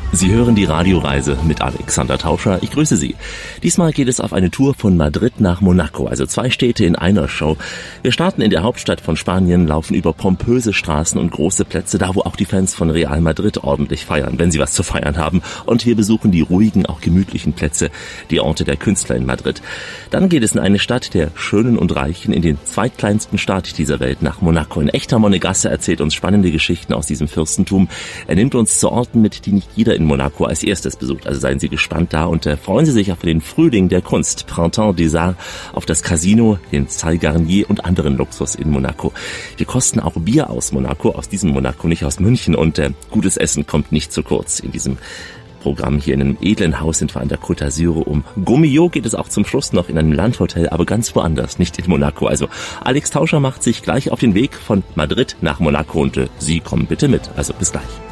Sie hören die Radioreise mit Alexander Tauscher. Ich grüße Sie. Diesmal geht es auf eine Tour von Madrid nach Monaco, also 2 Städte in einer Show. Wir starten in der Hauptstadt von Spanien, laufen über pompöse Straßen und große Plätze, da wo auch die Fans von Real Madrid ordentlich feiern, wenn sie was zu feiern haben. Und wir besuchen die ruhigen, auch gemütlichen Plätze, die Orte der Künstler in Madrid. Dann geht es in eine Stadt der Schönen und Reichen, in den zweitkleinsten Staat dieser Welt, nach Monaco. Ein echter Monegasse erzählt uns spannende Geschichten aus diesem Fürstentum. Er nimmt uns zu Orten mit, die nicht jeder in Monaco als erstes besucht. Also seien Sie gespannt da und freuen Sie sich auf den Frühling der Kunst, Printemps des Arts, auf das Casino, den Salle Garnier und anderen Luxus in Monaco. Wir kosten auch Bier aus Monaco, aus diesem Monaco, nicht aus München, und gutes Essen kommt nicht zu kurz in diesem Programm. Hier in einem edlen Haus sind wir an der Côte d'Azur. Um Gomillot geht es auch zum Schluss noch in einem Landhotel, aber ganz woanders, nicht in Monaco. Also Alex Tauscher macht sich gleich auf den Weg von Madrid nach Monaco und Sie kommen bitte mit. Also bis gleich.